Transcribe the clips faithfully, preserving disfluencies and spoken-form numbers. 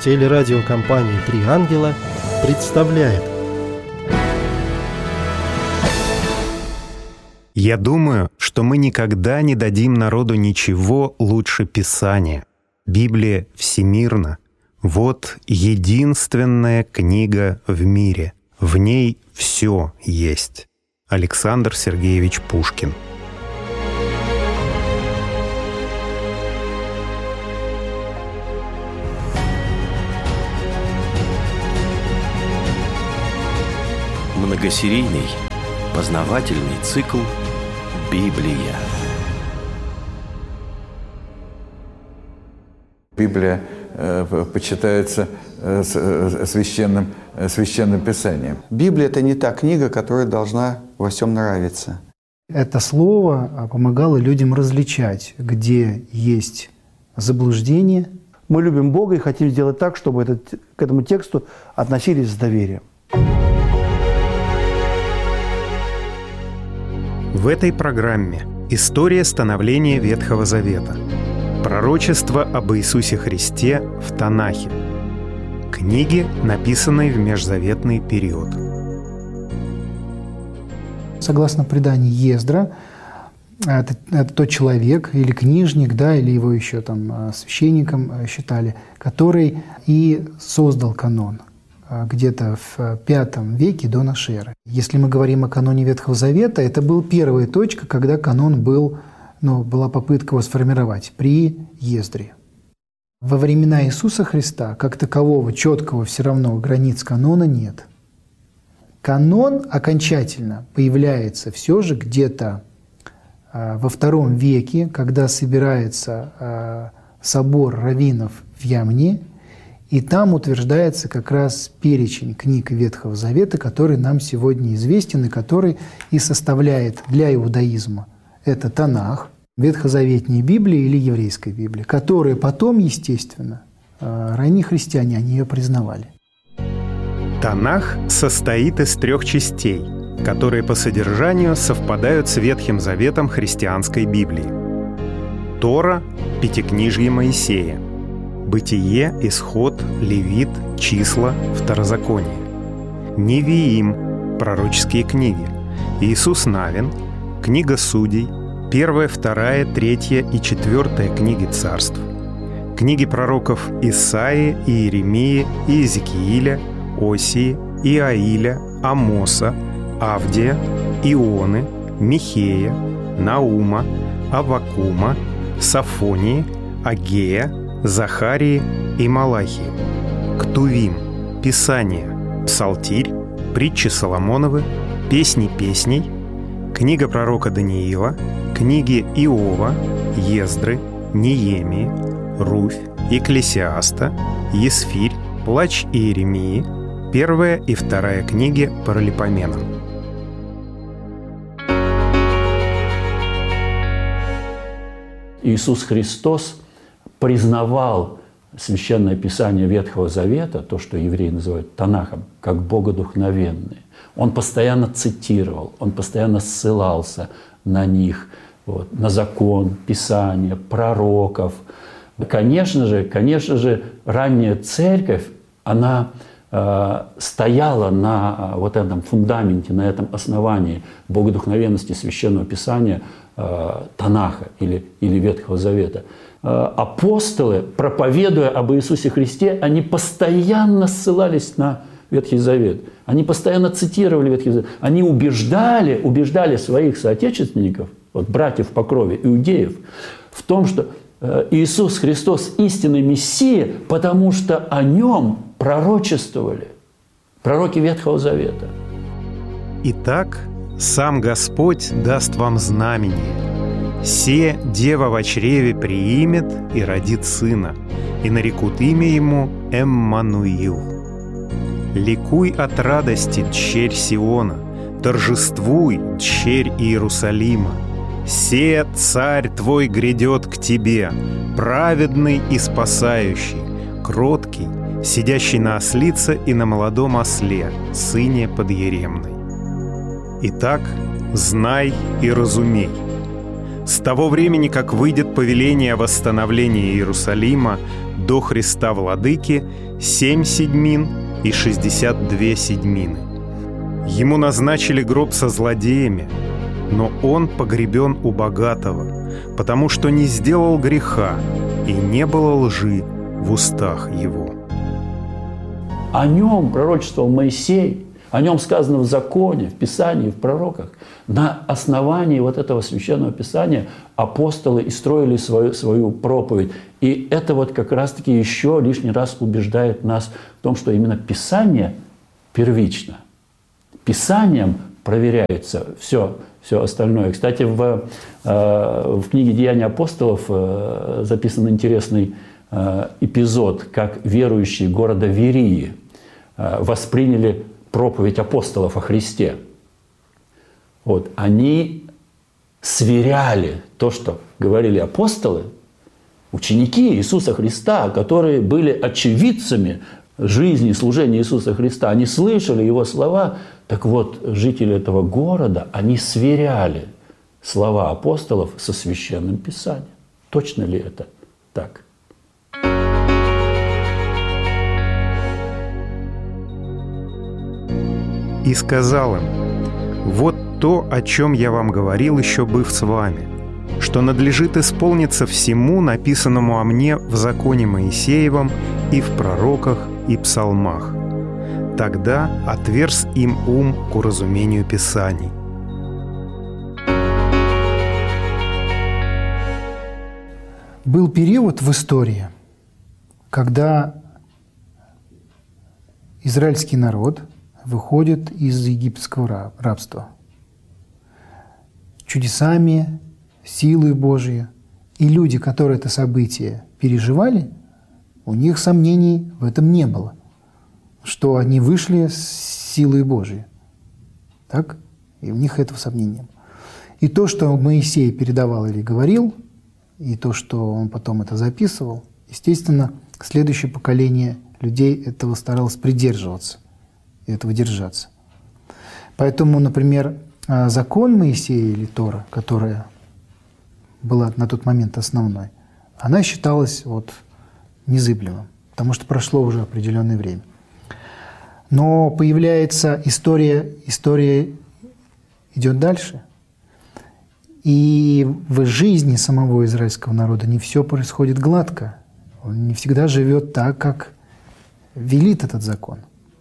Телерадиокомпания «Три ангела» представляет. Я думаю, что мы никогда не дадим народу ничего лучше Писания. Библия всемирна. Вот единственная книга в мире. В ней все есть. Александр Сергеевич Пушкин. Многосерийный познавательный цикл «Библия». Библия э, почитается э, э, священным, э, священным писанием. Библия – это не та книга, которая должна во всем нравиться. Это слово помогало людям различать, где есть заблуждение. Мы любим Бога и хотим сделать так, чтобы этот, к этому тексту относились с доверием. В этой программе история становления Ветхого Завета. Пророчество об Иисусе Христе в Танахе. Книги, написанные в межзаветный период. Согласно преданию Ездра, это, это тот человек или книжник, да, или его еще там священником считали, который и создал канон где-то в пятом веке до нашей эры. Если мы говорим о каноне Ветхого Завета, это была первая точка, когда канон был, ну, была попытка его сформировать при Ездре. Во времена Иисуса Христа, как такового, четкого все равно границ канона нет. Канон окончательно появляется все же где-то э, во втором веке, когда собирается э, собор раввинов в Ямне, и там утверждается как раз перечень книг Ветхого Завета, который нам сегодня известен и который и составляет для иудаизма. Это Танах, ветхозаветная Библия или еврейская Библия, которые потом, естественно, ранние христиане, они ее признавали. Танах состоит из трех частей, которые по содержанию совпадают с Ветхим Заветом христианской Библии. Тора – Пятикнижье Моисея. Бытие, Исход, Левит, Числа, Второзаконие. Невиим – пророческие книги. Иисус Навин, Книга Судей, Первая, Вторая, Третья и Четвертая книги Царств. Книги пророков Исаии, Иеремии, Иезекииля, Осии, Иаиля, Амоса, Авдия, Ионы, Михея, Наума, Аввакума, Сафонии, Агея, Захарии и Малахии. Ктувим – Писание, Псалтирь, Притчи Соломоновы, Песни песней, Книга пророка Даниила, книги Иова, Ездры, Неемии, Руфь, Екклесиаста, Есфирь, Плач Иеремии, Первая и Вторая книги Паралипомена. Иисус Христос признавал Священное Писание Ветхого Завета, то, что евреи называют Танахом, как богодухновенное. Он постоянно цитировал, он постоянно ссылался на них, вот, на закон, Писание, пророков. Конечно же, конечно же, ранняя церковь, она э, стояла на вот этом фундаменте, на этом основании богодухновенности Священного Писания э, Танаха или, или Ветхого Завета. Апостолы, проповедуя об Иисусе Христе, они постоянно ссылались на Ветхий Завет. Они постоянно цитировали Ветхий Завет. Они убеждали, убеждали своих соотечественников, вот, братьев по крови, иудеев, в том, что Иисус Христос истинный Мессия, потому что о Нем пророчествовали пророки Ветхого Завета. Итак, сам Господь даст вам знамение. «Се дева во чреве приимет и родит сына, и нарекут имя ему Эммануил. Ликуй от радости, дщерь Сиона, торжествуй, дщерь Иерусалима. Се царь твой грядет к тебе, праведный и спасающий, кроткий, сидящий на ослице и на молодом осле, сыне подъеремной. Итак, знай и разумей. С того времени, как выйдет повеление о восстановлении Иерусалима до Христа Владыки, семь седьмин и шестьдесят две седьмины. Ему назначили гроб со злодеями, но он погребен у богатого, потому что не сделал греха, и не было лжи в устах его. О нем пророчествовал Моисей, о нем сказано в законе, в Писании, в пророках. На основании вот этого священного Писания апостолы и строили свою, свою проповедь. И это вот как раз-таки еще лишний раз убеждает нас в том, что именно Писание первично. Писанием проверяется все, все остальное. Кстати, в, в книге «Деяния апостолов» записан интересный эпизод, как верующие города Верии восприняли проповедь апостолов о Христе. Вот, они сверяли то, что говорили апостолы, ученики Иисуса Христа, которые были очевидцами жизни и служения Иисуса Христа. Они слышали Его слова. Так вот, жители этого города, они сверяли слова апостолов со Священным Писанием. Точно ли это так? И сказал им: «Вот то, о чем я вам говорил, еще быв с вами, что надлежит исполниться всему, написанному о мне в законе Моисеевом и в пророках и псалмах». Тогда отверз им ум к уразумению Писаний. Был период в истории, когда израильский народ выходит из египетского рабства. Чудесами, силой Божией. И люди, которые это событие переживали, у них сомнений в этом не было, что они вышли с силой Божией. Так? И у них этого сомнения не было. И то, что Моисей передавал или говорил, и то, что он потом это записывал, естественно, следующее поколение людей этого старалось придерживаться и этого держаться. Поэтому, например, закон Моисея или Тора, которая была на тот момент основной, она считалась вот незыблемым, потому что прошло уже определенное время. Но появляется история, история идет дальше. И в жизни самого израильского народа не все происходит гладко. Он не всегда живет так, как велит этот закон.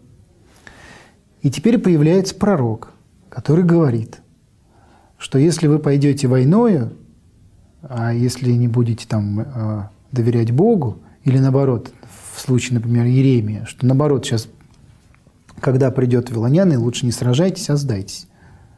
И теперь появляется пророк, который говорит, что если вы пойдете войною, а если не будете там доверять Богу, или наоборот, в случае, например, Иеремия, что наоборот сейчас, когда придет вавилоняне, лучше не сражайтесь, а сдайтесь.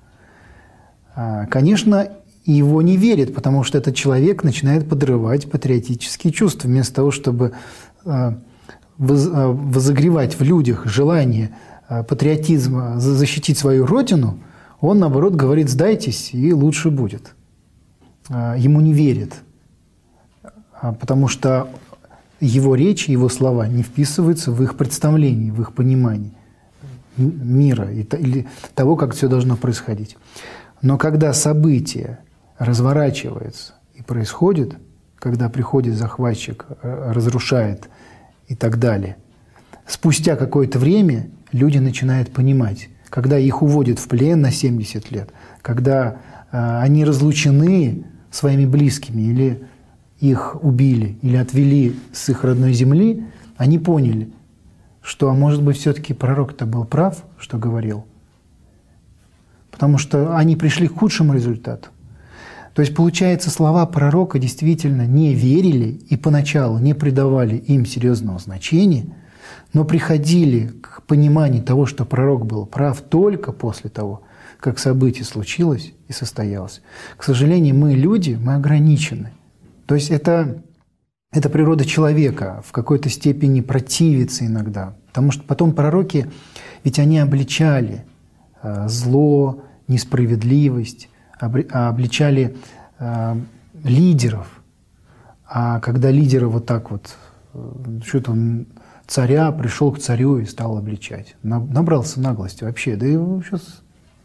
Конечно, его не верят, потому что этот человек начинает подрывать патриотические чувства, вместо того, чтобы возогревать в людях желание патриотизма, защитить свою родину, он, наоборот, говорит: сдайтесь, и лучше будет. Ему не верят, потому что его речь, его слова не вписываются в их представление, в их понимание мира или того, как все должно происходить. Но когда событие разворачивается и происходит, когда приходит захватчик, разрушает и так далее, спустя какое-то время люди начинают понимать, когда их уводят в плен на семьдесят лет, когда э, они разлучены своими близкими, или их убили, или отвели с их родной земли, они поняли, что, а может быть, все-таки пророк-то был прав, что говорил. Потому что они пришли к худшему результату. То есть, получается, слова пророка действительно не верили и поначалу не придавали им серьезного значения, но приходили к пониманию того, что пророк был прав только после того, как событие случилось и состоялось. К сожалению, мы, люди, мы ограничены. То есть это, это природа человека в какой-то степени противится иногда. Потому что потом пророки, ведь они обличали зло, несправедливость, обличали лидеров. А когда лидеры вот так вот, что-то он царя, пришел к царю и стал обличать. Набрался наглости вообще. Да его сейчас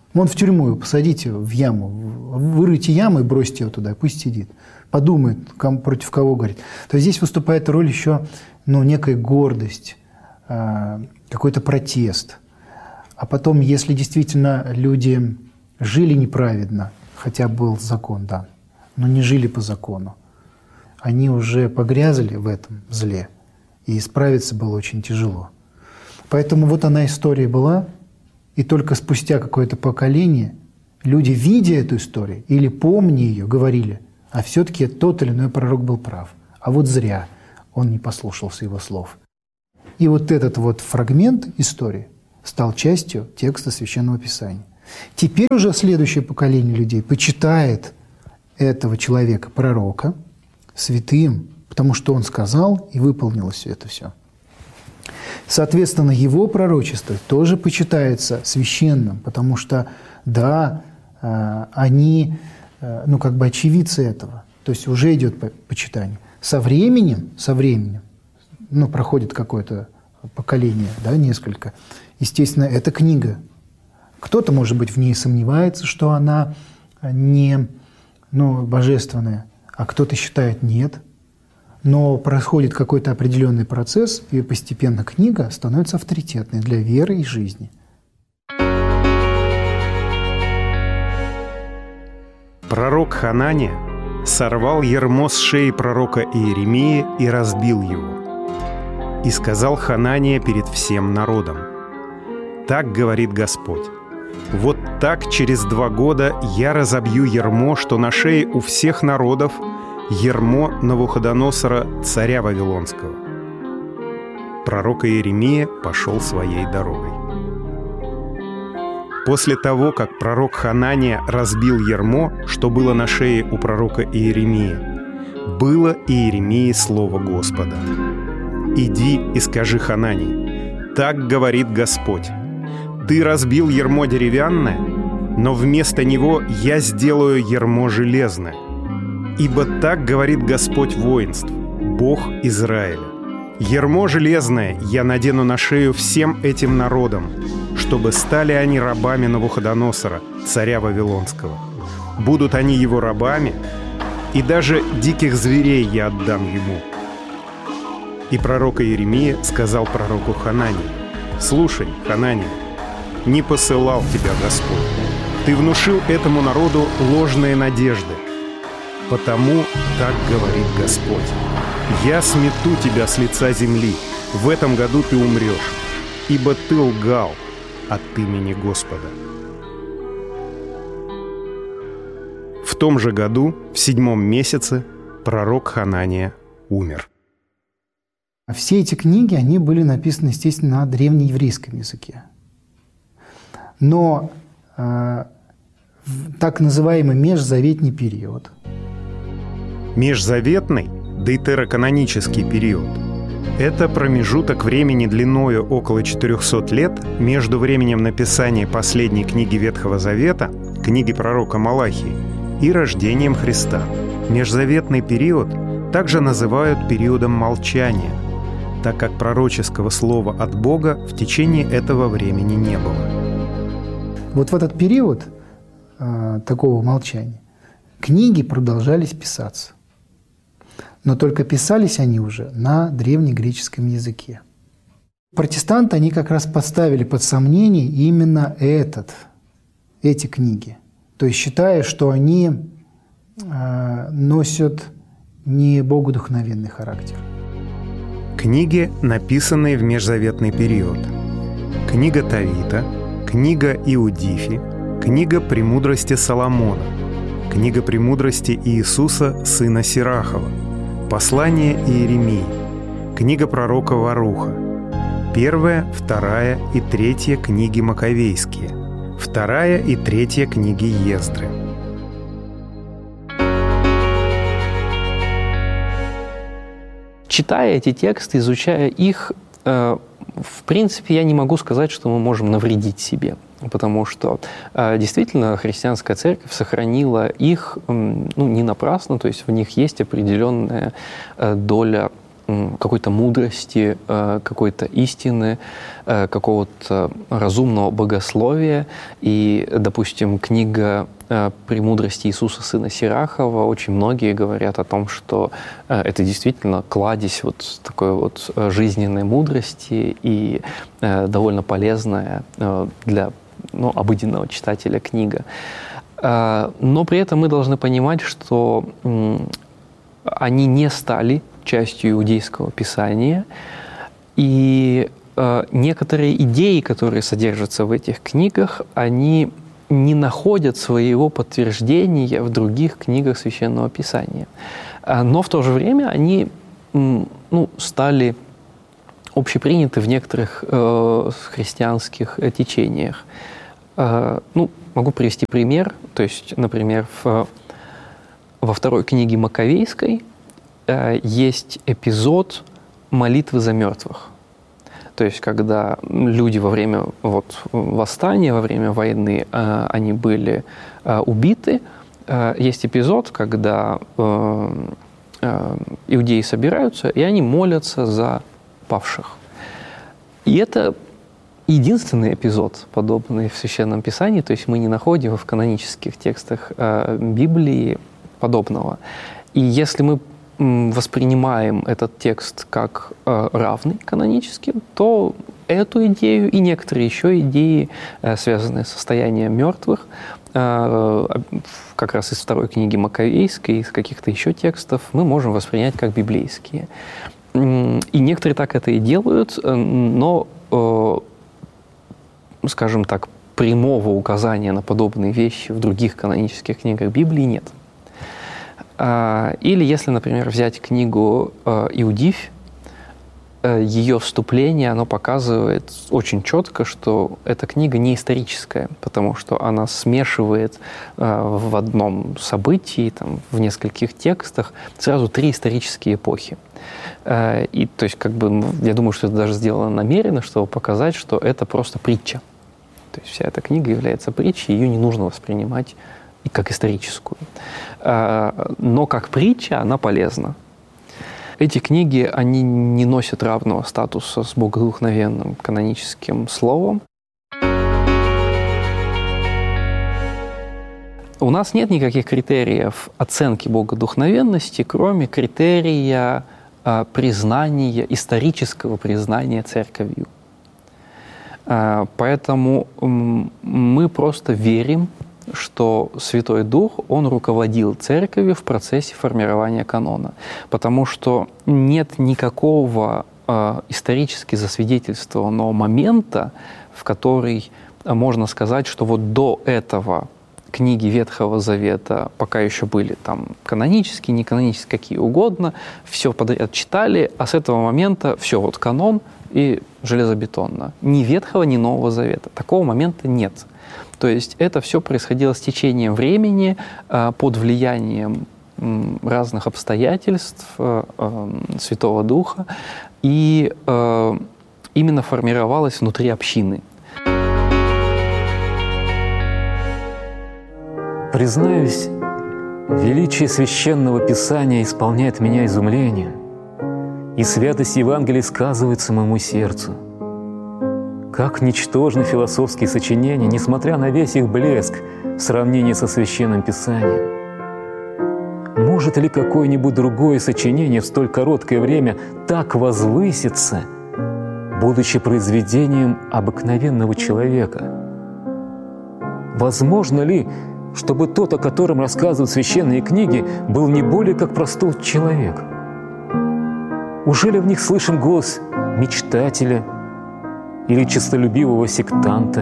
Вон в тюрьму его посадите, в яму, вырыйте яму и бросьте его туда, пусть сидит. Подумает, кому, против кого говорит. То есть здесь выступает роль еще ну, некая гордость, э, какой-то протест. А потом, если действительно люди жили неправедно, хотя был закон, да, но не жили по закону, они уже погрязли в этом зле, и исправиться было очень тяжело. Поэтому вот она история была, и только спустя какое-то поколение люди, видя эту историю или помня ее, говорили, а все-таки тот или иной пророк был прав, а вот зря он не послушался его слов. И вот этот вот фрагмент истории стал частью текста Священного Писания. Теперь уже следующее поколение людей почитает этого человека, пророка, святым, потому что он сказал, и выполнилось это все. Соответственно, его пророчество тоже почитается священным, потому что, да, они, ну, как бы очевидцы этого, то есть уже идет почитание. Со временем, со временем, ну, проходит какое-то поколение, да, несколько, естественно, это книга. Кто-то, может быть, в ней сомневается, что она не, ну, божественная, а кто-то считает нет. Но происходит какой-то определенный процесс, и постепенно книга становится авторитетной для веры и жизни. Пророк Ханания сорвал ярмо с шеи пророка Иеремии и разбил его. И сказал Ханания перед всем народом: «Так говорит Господь, вот так через два года я разобью ярмо, что на шее у всех народов, ярмо Навуходоносора, царя Вавилонского». Пророк Иеремия пошел своей дорогой. После того, как пророк Ханания разбил ярмо, что было на шее у пророка Иеремии, было Иеремии слово Господа: «Иди и скажи Ханании, так говорит Господь, ты разбил ярмо деревянное, но вместо него я сделаю ярмо железное. Ибо так говорит Господь воинств, Бог Израиля: ярмо железное я надену на шею всем этим народам, чтобы стали они рабами Навуходоносора, царя Вавилонского. Будут они его рабами, и даже диких зверей я отдам ему». И пророк Иеремия сказал пророку Ханании: «Слушай, Ханания, не посылал тебя Господь. Ты внушил этому народу ложные надежды. Потому так говорит Господь: я смету тебя с лица земли, в этом году ты умрешь, ибо ты лгал от имени Господа». В том же году, в седьмом месяце, пророк Ханания умер. Все эти книги, они были написаны, естественно, на древнееврейском языке. Но э, в так называемый межзаветний период. Межзаветный, дейтероканонический период – это промежуток времени длиною около четырехсот лет между временем написания последней книги Ветхого Завета, книги пророка Малахии, и рождением Христа. Межзаветный период также называют периодом молчания, так как пророческого слова от Бога в течение этого времени не было. Вот в этот период э, такого молчания книги продолжались писаться. Но только писались они уже на древнегреческом языке. Протестанты, они как раз поставили под сомнение именно этот, эти книги. То есть считая, что они э, носят не богодухновенный характер. Книги, написанные в межзаветный период. Книга Товита, книга Иудифи, книга «Премудрости Соломона», книга «Премудрости Иисуса, сына Сирахова», послание Иеремии, книга пророка Варуха, первая, вторая и третья книги Маковейские, вторая и третья книги Ездры. Читая эти тексты, изучая их, в принципе, я не могу сказать, что мы можем навредить себе, потому что действительно христианская церковь сохранила их, ну, не напрасно, то есть в них есть определенная доля какой-то мудрости, какой-то истины, какого-то разумного богословия. И, допустим, книга «Премудрости Иисуса, сына Сирахова», очень многие говорят о том, что это действительно кладезь вот такой вот жизненной мудрости и довольно полезная для, ну, обыденного читателя книга. Но при этом мы должны понимать, что они не стали частью иудейского писания, и э, некоторые идеи, которые содержатся в этих книгах, они не находят своего подтверждения в других книгах Священного Писания. Но в то же время они ну, стали общеприняты в некоторых э, христианских течениях. Э, ну, могу привести пример. То есть, например, в, во второй книге Маковейской э, есть эпизод молитвы за мертвых. То есть, когда люди во время вот, восстания, во время войны, э, они были э, убиты, э, есть эпизод, когда э, э, иудеи собираются, и они молятся за павших. И это единственный эпизод, подобный в Священном Писании, то есть мы не находим в канонических текстах э, Библии подобного. И если мы воспринимаем этот текст как э, равный каноническим, то эту идею и некоторые еще идеи, э, связанные с состоянием мертвых, э, как раз из второй книги Маковейской, из каких-то еще текстов, мы можем воспринять как библейские. И некоторые так это и делают, но, э, скажем так, прямого указания на подобные вещи в других канонических книгах Библии нет. Или если, например, взять книгу «Иудивь», ее вступление, оно показывает очень четко, что эта книга не историческая, потому что она смешивает в одном событии, там, в нескольких текстах сразу три исторические эпохи. И, то есть, как бы, я думаю, что это даже сделано намеренно, чтобы показать, что это просто притча. То есть вся эта книга является притчей, ее не нужно воспринимать и как историческую. Но как притча она полезна. Эти книги, они не носят равного статуса с богодухновенным каноническим словом. У нас нет никаких критериев оценки богодухновенности, кроме критерия а, признания, исторического признания церковью. А, поэтому м, мы просто верим, что Святой Дух, Он руководил церковью в процессе формирования канона, потому что нет никакого э, исторически засвидетельствованного момента, в который можно сказать, что вот до этого книги Ветхого Завета, пока еще были там канонические, неканонические, какие угодно, все подряд читали, а с этого момента все, вот канон и железобетонно. Ни Ветхого, ни Нового Завета. Такого момента нет. То есть это все происходило с течением времени, под влиянием разных обстоятельств Святого Духа, и именно формировалось внутри общины. Признаюсь, величие Священного Писания исполняет меня изумлением, и святость Евангелия сказывается моему сердцу. Как ничтожны философские сочинения, несмотря на весь их блеск в сравнении со Священным Писанием. Может ли какое-нибудь другое сочинение в столь короткое время так возвыситься, будучи произведением обыкновенного человека? Возможно ли, чтобы тот, о котором рассказывают священные книги, был не более как простой человек? Ужели в них слышим голос мечтателя или честолюбивого сектанта?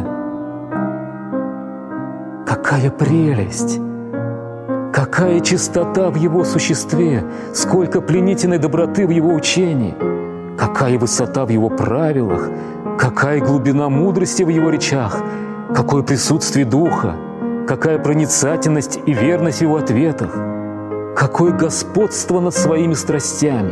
Какая прелесть! Какая чистота в его существе! Сколько пленительной доброты в его учении! Какая высота в его правилах! Какая глубина мудрости в его речах! Какое присутствие духа! Какая проницательность и верность в его ответах! Какое господство над своими страстями!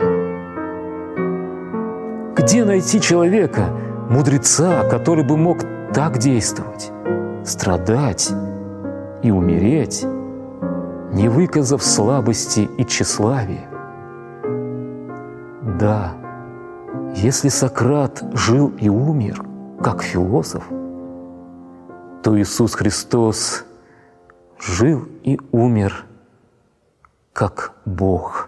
Где найти человека, мудреца, который бы мог так действовать, страдать и умереть, не выказав слабости и тщеславия? Да, если Сократ жил и умер, как философ, то Иисус Христос жил и умер, как Бог.